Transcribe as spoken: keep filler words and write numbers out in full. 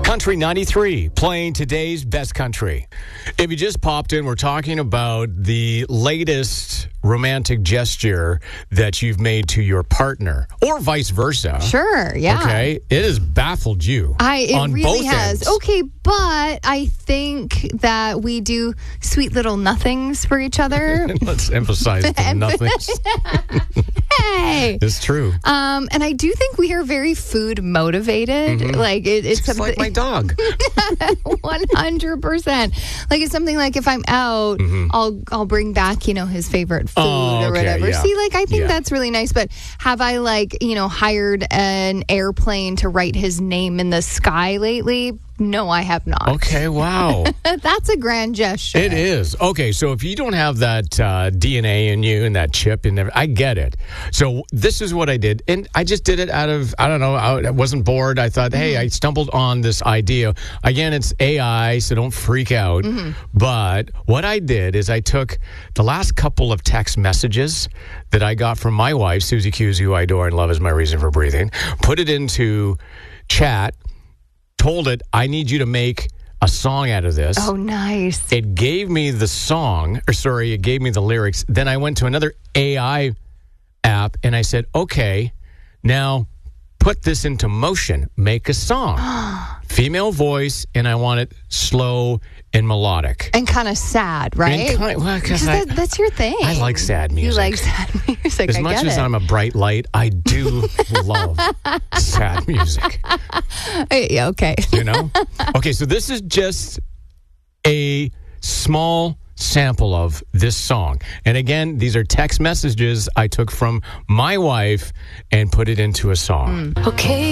Country ninety-three, playing today's best country. If you just popped in, we're talking about the latest romantic gesture that you've made to your partner, or vice versa. Sure, yeah. Okay, it has baffled you. I it on really both has. ends. Okay, but I think that we do sweet little nothings for each other. Let's emphasize the nothings. Hey, It's true. um, and I do think we are very food motivated. Mm-hmm. Like it, it's Just something. like my dog. One hundred percent. Like it's something like if I'm out, I'll I'll bring back you know his favorite food Oh, or okay, whatever. yeah. See, like I think Yeah. that's really nice. But have I like you know hired an airplane to write his name in the sky lately? No, I have not. Okay, wow. That's a grand gesture. It is. Okay, so if you don't have that uh, D N A in you and that chip in there, I get it. So this is what I did. And I just did it out of, I don't know, I wasn't bored. I thought, hey, I stumbled on this idea. Again, it's A I, so don't freak out. But what I did is I took the last couple of text messages that I got from my wife, Susie Hughes, who I adore and love is my reason for breathing, put it into chat, told it, I need you to make a song out of this. Oh, nice. It gave me the song, or sorry, it gave me the lyrics. Then I went to another A I app and I said, okay, now put this into motion. Make a song. Female voice, and I want it slow and melodic. And kind of sad, right? And kind- well, 'cause Because I- that, that's your thing. I like sad music. You like sad music. As I much get as it. I'm a bright light, I do love sad music. Hey, okay. You know? Okay, so this is just a small sample of this song. And again, these are text messages I took from my wife and put it into a song. Okay.